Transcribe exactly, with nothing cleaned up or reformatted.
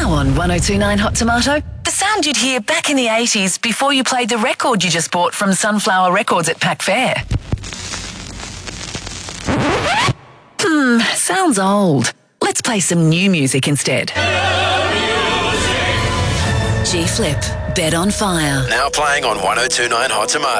Now on one oh two point nine Hot Tomato. The sound you'd hear back in the eighties before you played the record you just bought from Sunflower Records at Pack Fair. Hmm, sounds old. Let's play some new music instead. G-Flip, Bed on Fire. Now playing on one oh two point nine Hot Tomato.